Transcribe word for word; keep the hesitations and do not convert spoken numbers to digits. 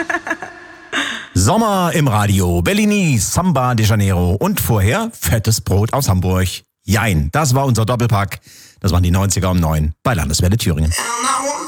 Sommer im Radio, Bellini, Samba de Janeiro und vorher fettes Brot aus Hamburg. Jein, das war unser Doppelpack. Das waren die neunziger um neun bei Landeswelle Thüringen.